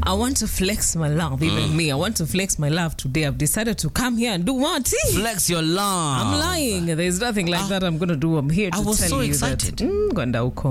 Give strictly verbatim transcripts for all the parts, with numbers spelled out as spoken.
I want to flex my love, even mm. me. I want to flex my love today. I've decided to come here and do what? Flex your love. I'm lying. There's nothing like uh, that I'm going to do. I'm here to I was tell so you excited. that. Mm, Gwanda uko.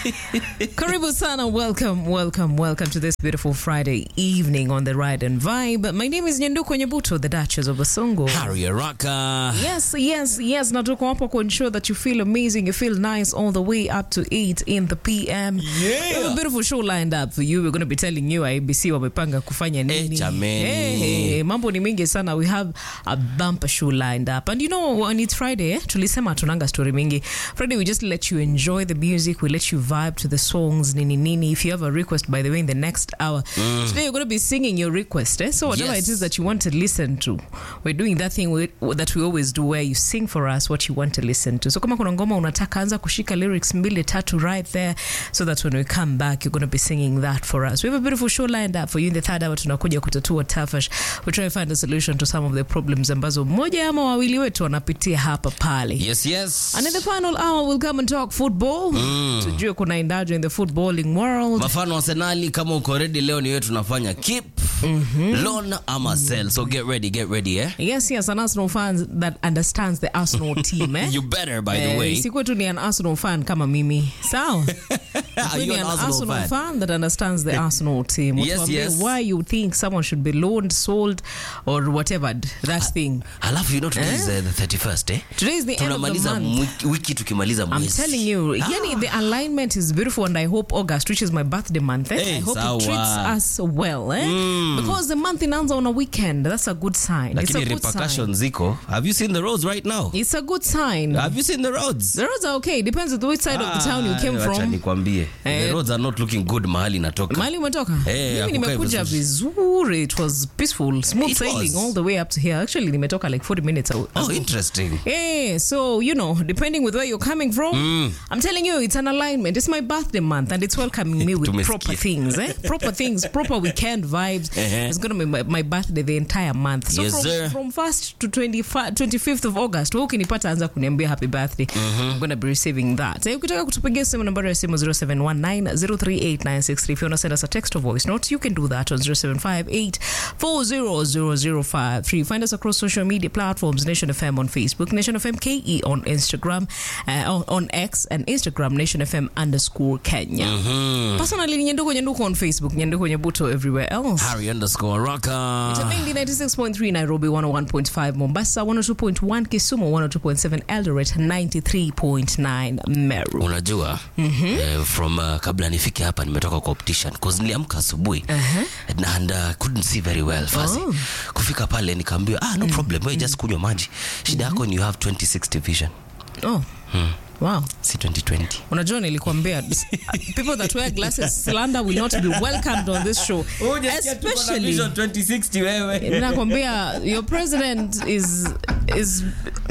Karibu sana. Welcome, welcome, welcome to this beautiful Friday evening on the Ride and Vibe. My name is Nyanduko Nyabuto, the Duchess of Basongo. Harry Araka. Yes, yes, yes. Na tuko hapo to ensure that you feel amazing, you feel nice all the way up to eight in the P M. Yeah. We have a beautiful show lined up for you. We're going to be telling you I B C wamepanga kufanya nini. Hey, hey, hey, mambo ni mingi sana. We have a bumper show lined up. And you know, when it's Friday, eh, tulisema tunanga story mingi. Friday, we just let you enjoy the music. We let you vibe to the songs, nini nini. If you have a request, by the way, in the next hour, mm. today you're going to be singing your request. Eh? So whatever yes. it is that you want to listen to, we're doing that thing we, that we always do where you sing for us what you want to listen to. So kama kuna ngoma unataka anza kushika lyrics mbili tatu right there, so that when we come back, you're going to be singing that for us. We have a beautiful show lined up for you in the third hour. Tunakuja kutatua tafash. We try to find a solution to some of the problems ambazo moja ama wawili wetu wanapitia hapa pale. Yes, yes. And in the final hour, we'll come and talk football. Mm. Tujue kuna indajo in the footballing world. Mafano Arsenali, kama uko ready leo ni wewe tunafanya keep, mm-hmm. loan ama sell. So get ready, get ready, eh? Yes, yes, an Arsenal fan that understands the Arsenal team, eh? You better, by the eh, way. Sikuwa tu ni an Arsenal fan kama mimi. Sawa? Are you an, an Arsenal, Arsenal fan? fan that understands the Arsenal team? Yes, yes. Why you think someone should be loaned, sold, or whatever that uh, thing? I love you know today eh? is uh, the thirty-first, eh? Today is the end of the month. Wiki tukimaliza mwezi. I'm telling you, ah. yani the alignment is beautiful, and I hope August, which is my birthday month, eh? Hey, I hope sawa. it treats us well, eh? Mm. Because the month inaanza on a weekend. That's a good sign. Lakini it's a good repercussions sign. ziko. Have you seen the roads right now? It's a good sign. Have you seen the roads? The roads are okay. Depends on which side ah, of the town you came from. Acha nikwambie. Eh, the roads are not looking good mahali natoka. Mahali umetoka? Hey, mimi nimekuja vizuri. It was peaceful, smooth it sailing was. all the way up to here. Actually, nimetoka like forty minutes ago. Oh, interesting. Yeah, so, you know, depending with where you're coming from, mm. I'm telling you, it's an alignment. It's my birthday month, and it's welcoming me with proper things, eh? Proper things, proper weekend vibes. Uh-huh. It's going to be my, my birthday the entire month. So yes, from, sir. from first to twenty-fifth of August, wewe ukinipata anza kuniambia happy birthday. Mm-hmm. I'm going to be receiving that. So, ukitaka kutupigia simu nambari ya simu zero seven one nine zero three eight nine six three. If you want to send us a text or voice note, you can do that on zero seven five eight four zero zero zero five three. Find us across social media platforms, Nation F M on Facebook, Nation F M K E on Instagram, uh, on, on X and Instagram, Nation F M underscore Kenya. Mm-hmm. Personally, Nyanduko Nyanduko on Facebook, Nyanduko Nyabuto everywhere else. Harry underscore Raka. It's ninety-six point three Nairobi, one oh one point five Mombasa, one oh two point one Kisumu, one oh two point seven Eldoret, ninety-three point nine Meru. Unajua, mm-hmm. uh, from uh, kabla nifike hapa nimetoka kwa optician cause niliamka asubuhi uh-huh. and uh, couldn't see very well fast. Oh. Kufika pale nikaambiwa ah no mm. problem, wewe mm. just kunywa maji. Shida yako ni you have twenty sixty vision. Oh. Hmm. Wow. See twenty twenty. Unajua nilikwambia people that wear glasses slander will not be welcomed on this show. Oh, especially twenty sixty wewe. Ninakwambia your president is is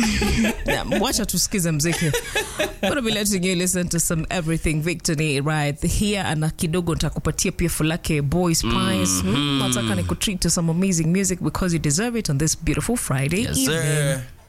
wacha tusikize muziki. Gonna be letting you listen to some everything Victory right here, and kidogo nitakupatia pia fulake Boy Spice. Nataka nikutreat to some amazing music because you deserve it on this beautiful Friday yes, evening. Sir.